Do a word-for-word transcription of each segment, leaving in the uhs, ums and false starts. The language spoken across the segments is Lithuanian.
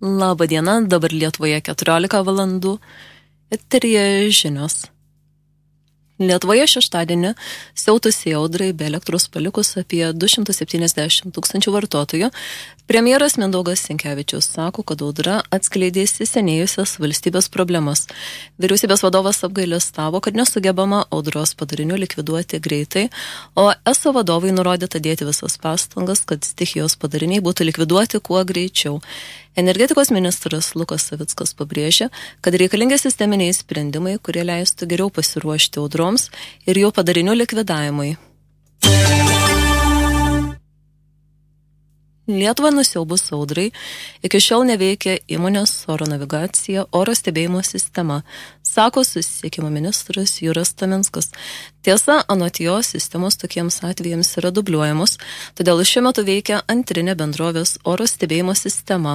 Labą dieną, dabar Lietuvoje keturiolika valandų, eteryje žinios. Lietuvoje šeštadienį siautusiai audrai be elektros palikus apie du šimtus septyniasdešimt tūkstančių vartotojų. Premjeras Mindaugas Sinkevičius sako, kad audra atskleidė įsisenėjusias valstybės problemas. Vyriausybės vadovas apgailestavo, kad nesugebama audros padarinių likviduoti greitai, o eso vadovai nurodyta dėti visas pastangas, kad stichijos padariniai būtų likviduoti kuo greičiau. Energetikos ministras Lukas Savickas pabrėžė, kad reikalingi sisteminiai sprendimai, kurie leistų geriau pasiruošti audroms ir jų padarinių likvidavimui. Lietuvą nusiaubus audrai, iki šiol neveikia įmonės oro navigacija, oro stebėjimo sistema, sako susisiekimo ministras Juras Taminskas. Tiesa, anot jo, sistemos tokiems atvejams yra dubliuojamos, todėl šiuo metu veikia antrinė bendrovės oro stebėjimo sistema.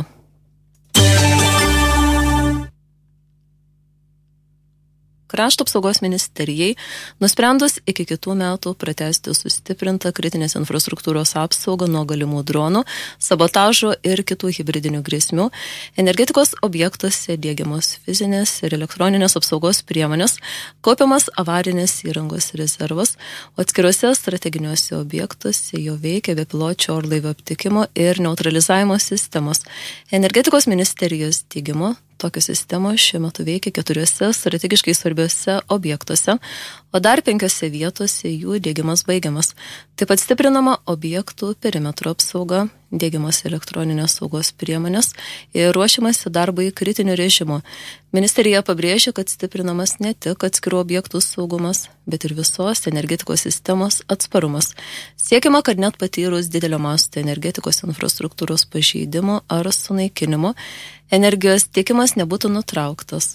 Krašto apsaugos ministerijai nusprendus iki kitų metų pratęsti sustiprintą kritinės infrastruktūros apsaugą nuo galimų dronų, sabotažo ir kitų hibridinių grėsmių, energetikos objektuose diegiamos fizinės ir elektroninės apsaugos priemonės, kaupiamas avarinės įrangos rezervas, o atskiruose strateginiuose objektuose jo veikia bepiločio orlaivio aptikimo ir neutralizavimo sistemos. Energetikos ministerijos teigimu, tokios sistemos šiuo metu veikia keturiuose strategiškai svarbiuose objektuose, o dar penkiose vietose jų diegimas baigiamas. Taip pat stiprinama objektų perimetro apsauga, diegiamas elektroninės saugos priemonės ir ruošiamasi darbai kritiniu režimu. Ministerija pabrėžia, kad stiprinamas ne tik atskirų objektų saugumas, bet ir visos energetikos sistemos atsparumas. Siekiama, kad net patyrus didelio masto energetikos infrastruktūros pažeidimo ar sunaikinimo, energijos tiekimas nebūtų nutrauktas.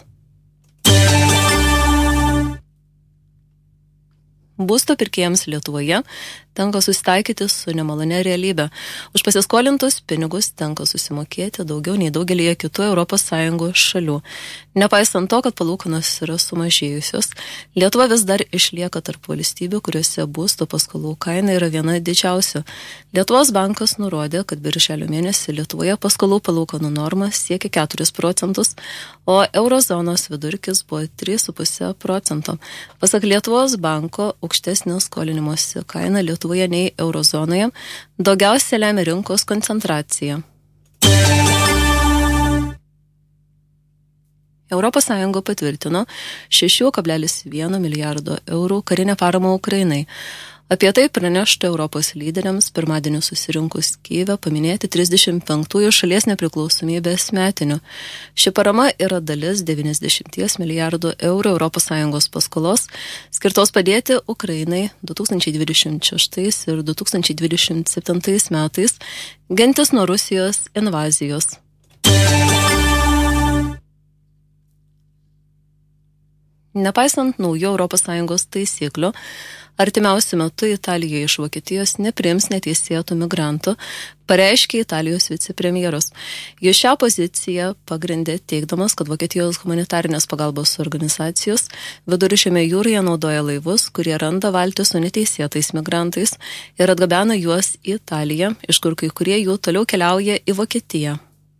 Būsto pirkėjams Lietuvoje tenka susitaikyti su nemalone realybė. Už pasiskolintus pinigus tenka susimokėti daugiau nei daugelį kitų Europos Sąjungos šalių. Nepaisant to, kad palūkanos yra sumažėjusios, Lietuva vis dar išlieka tarp valstybių, kuriuose būsto paskolų kaina yra viena didžiausių. Lietuvos bankas nurodė, kad birželio mėnesį Lietuvoje paskolų palūkanų norma siekia keturis procentus, o eurozonos vidurkis buvo trys su puse procento. Pasak Lietuvos banko, aukštesnė skolinimosi kaina Lietuvoje nei eurozonoje daugiausia lemia rinkos koncentracija. Europos Sąjunga patvirtino šeši kablelis vienas milijardo eurų karinę paramą Ukrainai. Apie tai pranešta Europos lyderiams pirmadienį susirinkus Kyjive paminėti trisdešimt penktųjų šalies nepriklausomybės metinių. Ši parama yra dalis devyniasdešimt milijardų eurų Europos Sąjungos paskolos, skirtos padėti Ukrainai du tūkstančiai dvidešimt šeštais ir du tūkstančiai dvidešimt septintais metais gintis nuo Rusijos invazijos. Nepaisant naujų Europos Sąjungos taisyklių, artimiausiu metu Italija iš Vokietijos nepriims neteisėtų migrantų, pareiškė Italijos vicepremjeras. Jis šią poziciją pagrindė teigdamas, kad Vokietijos humanitarinės pagalbos organizacijos Viduržemio jūroje naudoja laivus, kurie randa valtį su neteisėtais migrantais ir atgabena juos į Italiją, iš kur kai kurie jų toliau keliauja į Vokietiją.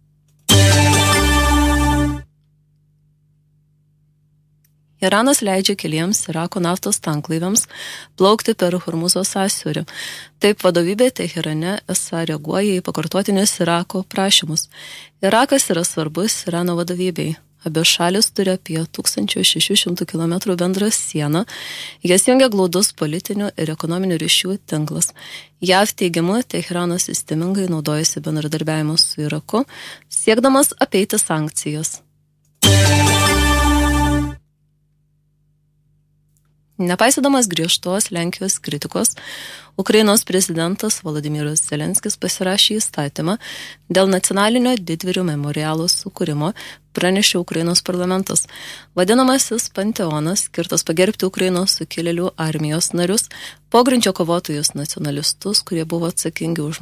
Iranas leidžia keliems Irako naftos tanklaiviams plaukti per Hormuzo sąsiaurį. Taip vadovybė Teherane esą reaguoja į pakartotinius Irako prašymus. Irakas yra svarbus Irano vadovybei. Abi šalis turi apie tūkstantis šeši šimtai kilometrų bendrą sieną. Jas jungia glaudus politinių ir ekonominių ryšių tinklas. J A V teigimu, Teheranas sistemingai naudojasi bendradarbiavimu su Iraku, siekdamas apeiti sankcijas. Nepaisydamas griežtos Lenkijos kritikos, Ukrainos prezidentas Volodymyras Zelenskis pasirašė įstatymą dėl nacionalinio didvyrių memorialo sukūrimo, pranešė Ukrainos parlamentas. Vadinamasis panteonas, skirtas pagerbti Ukrainos sukilėlių armijos narius, pogrindžio kovotojus nacionalistus, kurie buvo atsakingi už